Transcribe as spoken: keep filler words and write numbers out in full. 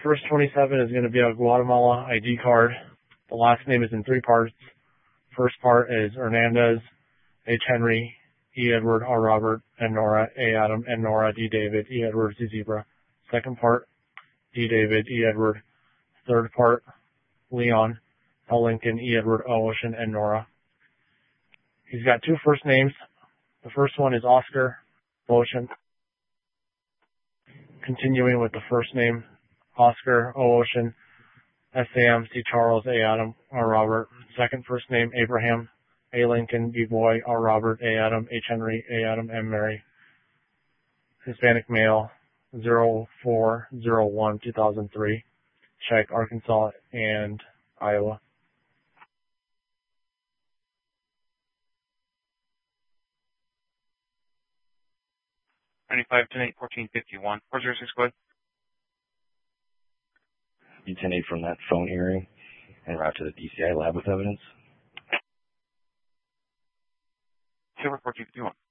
first twenty-seven is going to be a Guatemala I D card. The last name is in three parts. First part is Hernandez, H. Henry, E. Edward, R. Robert, N. Nora, A. Adam, N. Nora, D. David, E. Edward, Z. Zebra. Second part, D. David, E. Edward. Third part, Leon, L. Lincoln, E. Edward, O. Ocean, N. Nora. He's got two first names. The first one is Oscar, Ocean. Continuing with the first name, Oscar, O. Ocean, S. A. M. C. Charles, A. Adam, R. Robert. Second first name, Abraham, A. Lincoln, B. Boy, R. Robert, A. Adam, H. Henry, A. Adam, M. Mary. Hispanic male, zero four zero one two thousand three. Check Arkansas and Iowa. ninety-five, ten, eight, fourteen, fifty-one. four zero six, go ahead. U ten eight from that phone hearing and route to the D C I lab with evidence. Silver fourteen fifty-one.